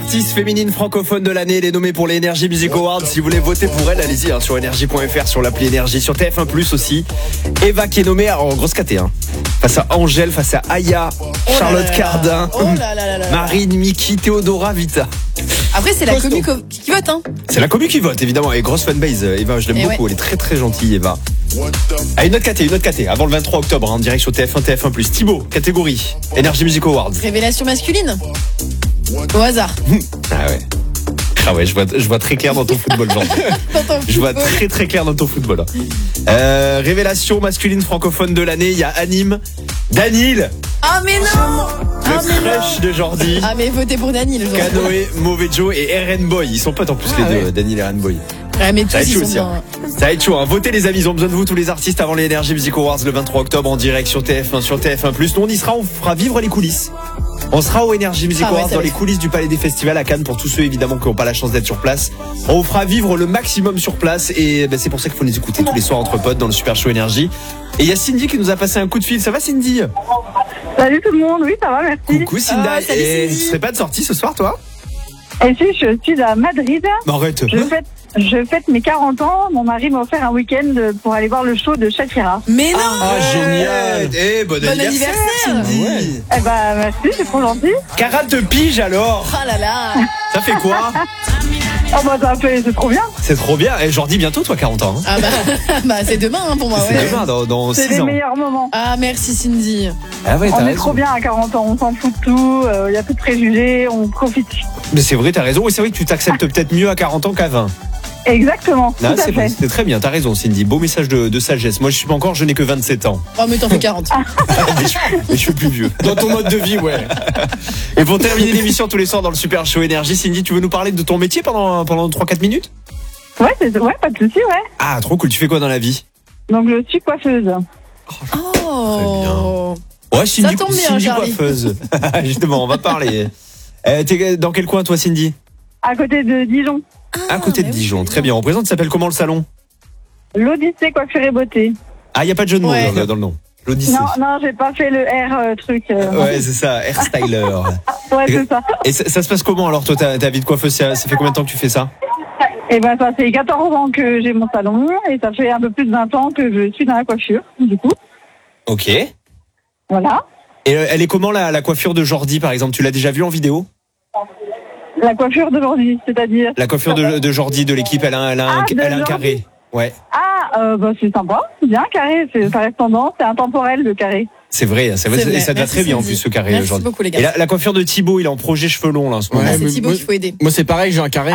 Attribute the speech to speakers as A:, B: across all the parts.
A: artiste féminine francophone de l'année. Elle est nommée pour les Energy Music Awards. Si vous voulez voter pour elle, allez-y sur energy.fr, sur l'appli Énergie, sur TF1+ aussi. Eva qui est nommée en grosse caté, face à Angèle, face à Aya, Charlotte Cardin, Marine, Mickey, Théodora, Vita.
B: Après, c'est la commu qui vote,
A: C'est la commu qui vote, évidemment. Et grosse fanbase, Eva, je l'aime beaucoup. Elle est très très gentille, Eva. Ah, une autre caté, avant le 23 octobre, en direct sur TF1, TF1+. Thibaut, catégorie Energy Music Awards.
B: Révélation masculine. Au hasard.
A: Ah ouais, je vois très clair dans ton football, genre. Je vois très très clair dans ton football. Révélation masculine francophone de l'année, il y a Anime, Danil.
B: Ah mais non.
A: Le crush de Jordi.
B: Ah mais votez pour Danil.
A: Canoë, Mauvais Joe et RN Boy. Ils sont potes en plus les deux, Danil et RN Boy.
B: Ouais, mais
A: ça va être chaud aussi. Ça va être chaud. Votez les amis, ils ont besoin de vous tous les artistes avant les Energy Music Awards le 23 octobre en direct sur TF1, sur TF1+. Nous on y sera, on fera vivre les coulisses. On sera au Energy Music Awards dans les coulisses du Palais des Festivals à Cannes pour tous ceux évidemment qui n'ont pas la chance d'être sur place. On vous fera vivre le maximum sur place et c'est pour ça qu'il faut les écouter tous les soirs entre potes dans le Super Show Énergie. Et il y a Cindy qui nous a passé un coup de fil. Ça va Cindy?
C: Salut tout le monde, oui ça va, merci.
A: Coucou Cindy. Et tu serais pas de sortie ce soir toi?
C: Et si je suis à Madrid.
A: Arrête.
C: Je fête mes 40 ans. Mon mari m'a offert un week-end pour aller voir le show de Shakira.
B: Mais non.
A: Génial. Bon anniversaire Cindy.
C: Eh ben merci, c'est trop gentil.
A: 40 piges alors.
B: Oh là là.
A: Ça fait quoi?
C: Oh bah c'est trop bien.
A: C'est trop bien. Et Jordi bientôt toi 40 ans.
B: Ah bah c'est demain pour moi.
A: C'est demain dans 6 ans.
C: C'est les meilleurs moments.
B: Ah merci Cindy.
A: Ah ouais,
C: on est trop bien à 40 ans, on s'en fout de tout, il y a plus de préjugés, on profite.
A: Mais c'est vrai, t'as raison. Et c'est vrai que tu t'acceptes peut-être mieux à 40 ans qu'à 20.
C: Exactement.
A: Tout à fait. C'était très bien, t'as raison Cindy. Beau message de sagesse. Moi je suis pas encore, je n'ai que 27 ans.
B: Oh mais t'en fais 40.
A: mais je suis plus vieux. Dans ton mode de vie, ouais. Et pour terminer l'émission tous les soirs dans le Super Show Énergie, Cindy, tu veux nous parler de ton métier pendant 3-4 minutes?
C: Ouais, pas de soucis, ouais.
A: Ah, trop cool. Tu fais quoi dans la vie?
C: Donc je suis coiffeuse.
B: Oh.
A: Ouais, Cindy,
B: ça tombe bien,
A: Cindy coiffeuse. Justement, on va parler. T'es dans quel coin toi Cindy?
C: À côté de Dijon.
A: À côté de Dijon, très bien. On présente, ça s'appelle comment le salon?
C: L'Odyssée Coiffure et Beauté.
A: Ah, il n'y a pas de jeu de mots dans le nom. L'Odyssée.
C: Non, j'ai pas fait le R truc.
A: Ouais, c'est ça, Hair Styler.
C: Ouais, c'est ça.
A: Et ça se passe comment alors toi, ta vie de coiffeuse, ça fait combien de temps que tu fais ça?
C: Eh ben, ça fait 14 ans que j'ai mon salon et ça fait un peu plus de 20 ans que je suis dans la coiffure, du coup.
A: Ok.
C: Voilà.
A: Et elle est comment la coiffure de Jordi par exemple? Tu l'as déjà vue en vidéo?
C: La coiffure d'aujourd'hui, c'est-à-dire?
A: La coiffure de Jordi de l'équipe, elle a un carré. Ouais.
C: Ah, c'est sympa, c'est bien carré, ça reste tendance, c'est intemporel le carré.
A: C'est vrai. Et ça te va très bien en plus ce carré.
B: Merci beaucoup les gars.
A: Et la coiffure de Thibaut, il est en projet cheveux longs là en ce moment.
B: C'est Thibaut qu'il faut aider.
D: Moi c'est pareil, j'ai un carré.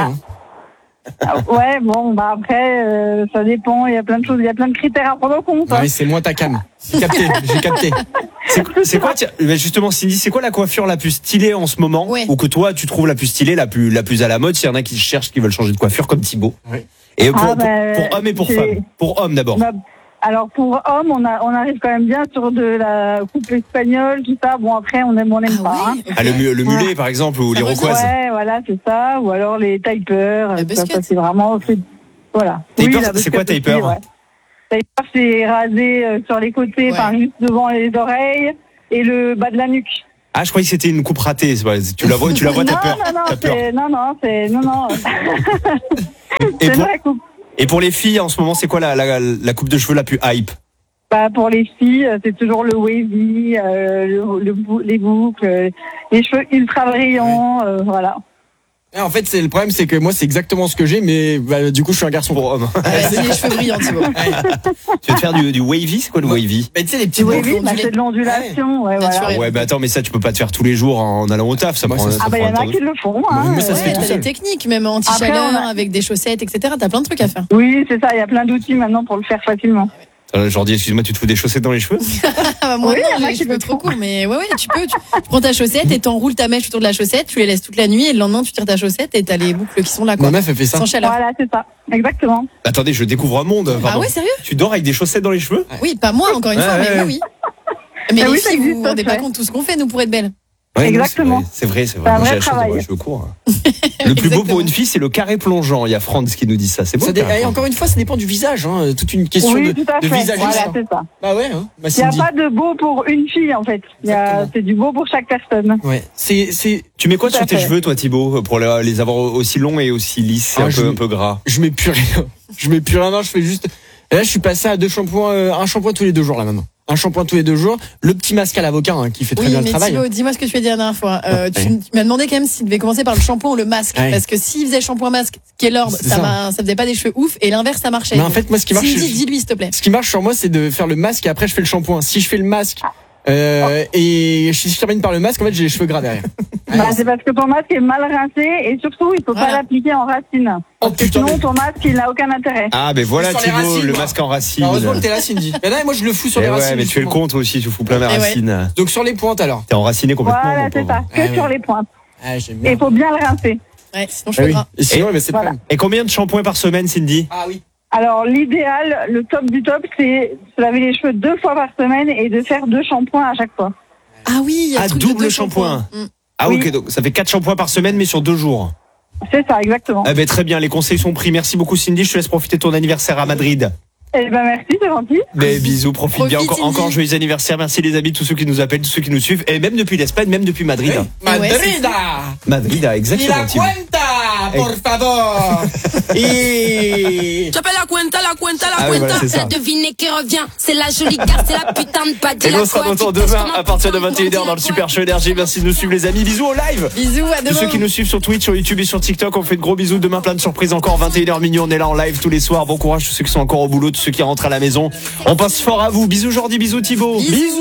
C: Ouais, bon, après, ça dépend, il y a plein de choses, il y a plein de critères à prendre en compte.
D: Ouais, c'est moi ta cam. J'ai capté.
A: C'est quoi, justement, Cindy, c'est quoi la coiffure la plus stylée en ce moment? Ou que toi, tu trouves la plus stylée, la plus à la mode, s'il y en a qui cherchent, qui veulent changer de coiffure comme Thibaut?
D: Oui.
A: Et pour hommes et pour femmes. Pour hommes d'abord.
C: Alors pour hommes, on arrive quand même bien sur de la coupe espagnole, tout ça. Bon après, on aime pas.
B: Oui,
A: okay. Le mulet par exemple ou l'iroquoise.
C: Ouais, voilà, c'est ça. Ou alors les tapers. Ça c'est vraiment, voilà.
A: Taper, c'est quoi taper?
C: Taper, c'est rasé sur les côtés, enfin juste devant les oreilles et le bas de la nuque.
A: Ah, je croyais que c'était une coupe ratée. Tu la vois, t'as peur.
C: Non. C'est une vraie coupe.
A: Et pour les filles, en ce moment, c'est quoi la coupe de cheveux la plus hype?
C: Pour les filles, c'est toujours le wavy, les boucles, les cheveux ultra brillants, voilà.
D: Et en fait, le problème, c'est que moi, c'est exactement ce que j'ai, mais du coup, je suis un garçon pour homme.
B: C'est les cheveux brillants, tu vois.
A: Tu veux te faire du wavy? C'est quoi le wavy?
D: Mais tu sais, les petits
C: wavy, c'est de l'ondulation, voilà.
A: Ouais, attends, mais ça, tu peux pas te faire tous les jours en allant au taf. Ça prend.
C: Il y en a qui le font.
D: Mais ça se fait tout
B: t'as
D: seul.
B: des techniques, même anti-chaleur, avec des chaussettes, etc. T'as plein de trucs à faire.
C: Oui, c'est ça. Il y a plein d'outils maintenant pour le faire facilement.
A: Jordi, excuse-moi, tu te fous des chaussettes dans les cheveux?
B: Moi, non, les cheveux trop courts, mais ouais, tu peux. Tu prends ta chaussette et t'enroules ta mèche autour de la chaussette, tu les laisses toute la nuit et le lendemain, tu tires ta chaussette et t'as les boucles qui sont là, quoi.
D: Ma meuf, elle fait ça.
B: Sans chaleur.
C: Voilà, c'est ça. Exactement.
A: Attendez, je découvre un monde.
B: Ah ouais, sérieux?
A: Tu dors avec des chaussettes dans les cheveux?
B: Oui, pas moi, encore une fois, mais oui. Mais les filles, vous vous rendez pas compte tout ce qu'on fait, nous, pour être belles.
A: Ouais,
C: Exactement.
A: non, c'est vrai.
C: C'est un
A: Moi, j'ai
C: vrai
A: la chance
C: travail.
A: d'avoir les cheveux courts. Le plus beau pour une fille, c'est le carré plongeant. Il y a Franz qui nous dit ça. C'est beau.
D: Ça et encore une fois, ça dépend du visage. Toute une question
C: Oui,
D: de
C: tout à fait.
D: visage.
C: Voilà, c'est ça.
D: Bah ouais. Hein. Bah,
C: Il n'y a
D: Cindy.
C: pas de beau pour une fille, en fait. C'est du beau pour chaque personne.
D: Ouais.
A: Tu mets quoi
C: Tout à
A: sur tes
C: fait.
A: cheveux, toi, Thibaut, pour les avoir aussi longs et aussi lisses,
D: Ah,
A: un peu gras?
D: Je mets plus rien. Non, je fais juste. Et là, je suis passé à 2 shampoings, un shampoing tous les 2 jours là maintenant. Un shampoing tous les 2 jours. Le petit masque à l'avocat qui fait très bien le travail.
B: Thibaut, dis-moi ce que tu as dit la dernière fois. Tu m'as demandé quand même s'il devait commencer par le shampoing ou le masque.
D: Ouais.
B: Parce que s'il faisait shampoing masque, qui est l'ordre,
D: C'est
B: ça faisait pas des cheveux ouf. Et l'inverse, ça marchait.
D: Mais en fait, moi, ce qui marche,
B: Cindy, dis-lui, s'il te plaît.
D: ce qui marche sur moi, c'est de faire le masque et après je fais le shampoing. Si je fais le masque et je termine par le masque, en fait, j'ai les cheveux gras derrière.
C: C'est parce que ton masque est mal rincé et surtout, il faut pas l'appliquer en racine.
D: Oh,
C: Parce que
D: putain,
C: sinon,
D: mais-
C: ton masque, il n'a aucun intérêt.
A: Ah, ben voilà,
D: Sur les
A: Thibaut,
D: racines,
A: le
D: moi.
A: masque en racine.
D: Heureusement que t'es là, Cindy. Mais non, moi, je le fous sur
A: Eh
D: les racines.
A: ouais, mais tu fais le
D: justement.
A: compte aussi, tu fous plein les
B: Eh ouais.
A: racines.
D: Donc sur les pointes alors.
A: T'es enraciné complètement.
C: Voilà,
A: mon
C: c'est
A: pauvre.
C: ça. Que sur les pointes.
D: Ah, j'aime
C: Et
D: bien.
C: il faut bien le rincer.
B: Ouais, sinon
D: Ah
B: cheveux
D: oui.
B: gras.
D: Et sinon, mais c'est
C: Voilà.
D: pas.
A: Et combien de shampoings par semaine, Cindy?
D: Ah oui.
C: Alors, l'idéal, le top du top, c'est se laver les cheveux 2 fois par semaine et de faire 2 shampoings à chaque fois.
B: Ah oui, il y a
A: Ah,
B: le truc de
A: double
B: 2
A: shampoing.
B: shampoings.
A: Ah,
C: Oui.
A: ok, donc ça fait 4 shampoings par semaine, mais sur 2 jours.
C: C'est ça, exactement.
A: Ah ben très bien, les conseils sont pris. Merci beaucoup, Cindy. Je te laisse profiter de ton anniversaire à Madrid.
C: Eh ben, merci, c'est gentil.
A: Des bisous, profite bien.
B: Profite,
A: Encore
B: Cindy.
A: joyeux anniversaire. Merci les amis, tous ceux qui nous appellent, tous ceux qui nous suivent. Et même depuis l'Espagne, même depuis Madrid.
D: Madrida.
A: Madrid,
D: Y
A: exactement.
D: la
A: Thibaut.
D: cuenta, por favor. Et
E: J'appelle la cuenta,
A: Ah oui, voilà, c'est ça.
E: Devinez qui revient. C'est la jolie gare, c'est la putain de pas
A: Et nous on sera de retour demain à partir de 21h dans le Super Show Énergie. Merci de nous suivre les amis. Bisous au live.
B: Bisous, à
A: Tous
B: demain.
A: ceux qui nous suivent sur Twitch, sur YouTube et sur TikTok, on fait de gros bisous. Demain, plein de surprises encore. 21h minuit, on est là en live tous les soirs. Bon courage tous ceux qui sont encore au boulot, tous ceux qui rentrent à la maison. On passe fort à vous. Bisous Jordi, bisous Thibaut.
B: Bisous.